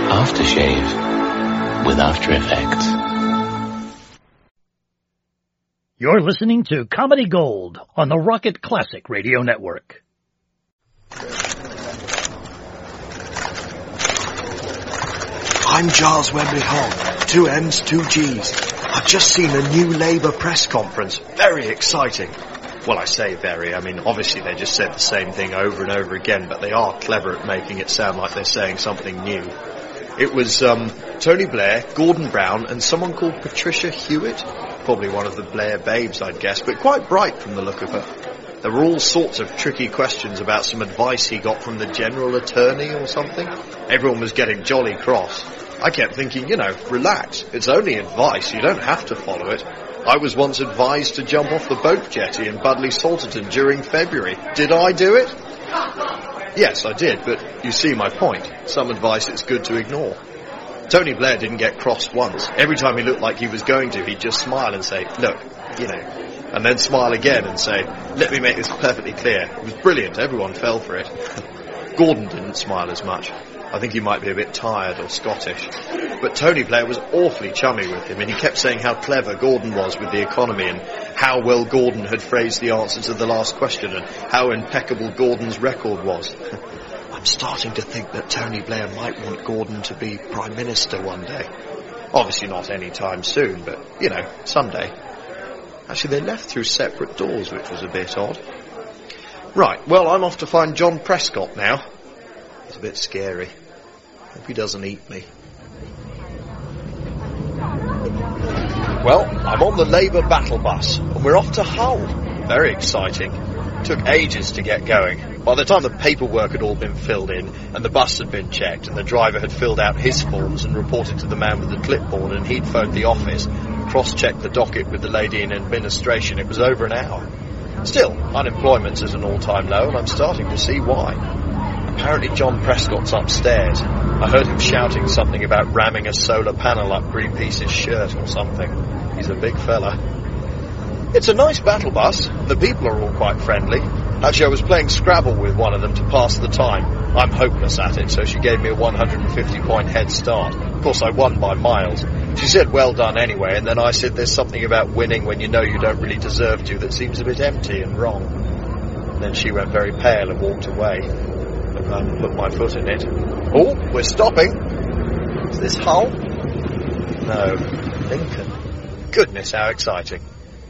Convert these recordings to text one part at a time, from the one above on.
Aftershave with After Effects. You're listening to Comedy Gold on the Rocket Classic Radio Network. I'm Giles Wembley Hall. 2 M's, 2 G's. I've just seen a new Labour press conference. Very exciting. Well, I say very. I mean, obviously they just said the same thing over and over again, but they are clever at making it sound like they're saying something new. It was Tony Blair, Gordon Brown, and someone called Patricia Hewitt. Probably one of the Blair babes, I'd guess, but quite bright from the look of her. There were all sorts of tricky questions about some advice he got from the General Attorney or something. Everyone was getting jolly cross. I kept thinking, relax. It's only advice. You don't have to follow it. I was once advised to jump off the boat jetty in Budleigh Salterton during February. Did I do it? Yes, I did, but you see my point. Some advice it's good to ignore. Tony Blair didn't get crossed once. Every time he looked like he was going to, he'd just smile and say, look, and then smile again and say, let me make this perfectly clear. It was brilliant. Everyone fell for it. Gordon didn't smile as much. I think he might be a bit tired or Scottish. But Tony Blair was awfully chummy with him, and he kept saying how clever Gordon was with the economy and how well Gordon had phrased the answer to the last question and how impeccable Gordon's record was. I'm starting to think that Tony Blair might want Gordon to be Prime Minister one day. Obviously not any time soon, but, someday. Actually, they left through separate doors, which was a bit odd. Right, well, I'm off to find John Prescott now. It's a bit scary. Hope he doesn't eat me. Well, I'm on the Labour battle bus, and we're off to Hull. Very exciting. Took ages to get going. By the time the paperwork had all been filled in, and the bus had been checked, and the driver had filled out his forms and reported to the man with the clipboard, and he'd phoned the office, cross-checked the docket with the lady in administration, it was over an hour. Still, unemployment's at an all-time low, and I'm starting to see why. Apparently John Prescott's upstairs. I heard him shouting something about ramming a solar panel up Greenpeace's shirt or something. He's a big fella. It's a nice battle bus. The people are all quite friendly. Actually, I was playing Scrabble with one of them to pass the time. I'm hopeless at it, so she gave me a 150-point head start. Of course, I won by miles. She said, well done anyway, and then I said there's something about winning when you know you don't really deserve to that seems a bit empty and wrong. And then she went very pale and walked away. Look, I hadn't put my foot in it. Oh, we're stopping. Is this Hull? No, Lincoln. Goodness, how exciting.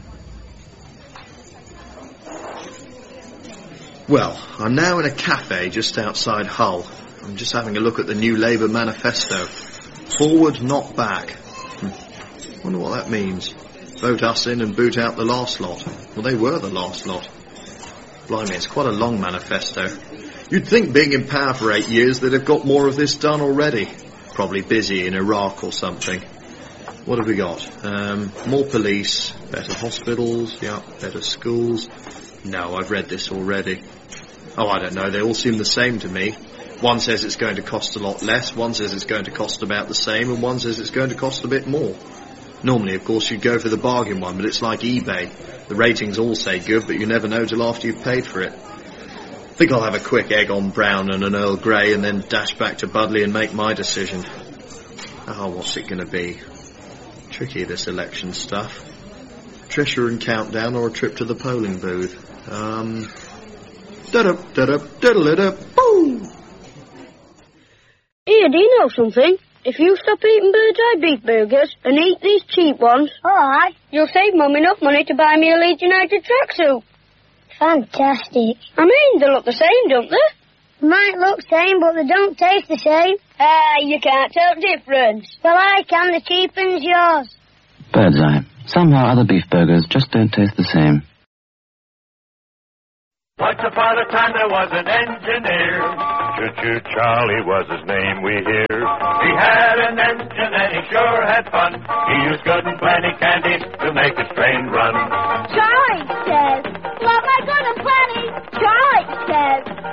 Well, I'm now in a cafe just outside Hull. I'm just having a look at the new Labour manifesto. Forward, not back. Wonder what that means. Vote us in and boot out the last lot. Well, they were the last lot. Blimey, it's quite a long manifesto. You'd think being in power for 8 years they'd have got more of this done already. Probably busy in Iraq or something. What have we got? More police, better hospitals, better schools. No, I've read this already. Oh, I don't know, they all seem the same to me. One says it's going to cost a lot less, one says it's going to cost about the same, and one says it's going to cost a bit more. Normally, of course, you'd go for the bargain one, but it's like eBay. The ratings all say good, but you never know till after you've paid for it. I think I'll have a quick egg on brown and an Earl Grey and then dash back to Budleigh and make my decision. Oh, what's it going to be? Tricky, this election stuff. Trisha and Countdown or a trip to the polling booth? Boo! Here, do you know something? If you stop eating Bird's Eye beef burgers and eat these cheap ones, alright, you'll save Mum enough money to buy me a Leeds United tracksuit. Fantastic. I mean, they look the same, don't they? Might look same, but they don't taste the same. You can't tell the difference. Well, I can. The cheap one's yours. Bird's Eye. Somehow other beef burgers just don't taste the same. Once upon a time there was an engineer. Choo-choo Charlie was his name, we hear. He had an engine and he sure had fun. He used good and plenty candy to make it